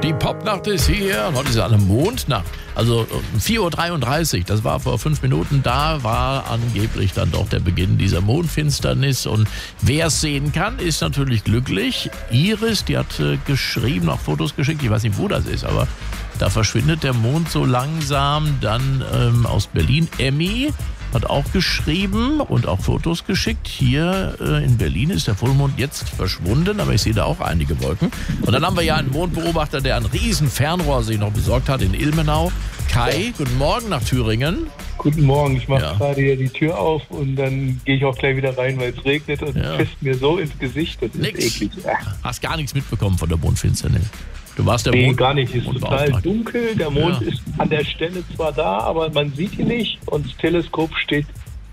Die Popnacht ist hier und heute ist eine Mondnacht. Also 4.33 Uhr, das war vor 5 Minuten, da war angeblich dann doch der Beginn dieser Mondfinsternis. Und wer es sehen kann, ist natürlich glücklich. Iris, die hat geschrieben, auch Fotos geschickt, ich weiß nicht, wo das ist, aber da verschwindet der Mond so langsam. Dann aus Berlin, Emmy hat auch geschrieben und auch Fotos geschickt. Hier in Berlin ist der Vollmond jetzt verschwunden, aber ich sehe da auch einige Wolken. Und dann haben wir ja einen Mondbeobachter, der ein riesen Fernrohr sich noch besorgt hat in Ilmenau. Kai, guten Morgen nach Thüringen. Guten Morgen, ich mache gerade hier die Tür auf und dann gehe ich auch gleich wieder rein, weil es regnet und pisst mir so ins Gesicht, das ist eklig. Hast gar nichts mitbekommen von der Mondfinsternis? Du warst der Nee, gar nicht. Es ist total dunkel. Der Mond ist an der Stelle zwar da, aber man sieht ihn nicht. Und das Teleskop steht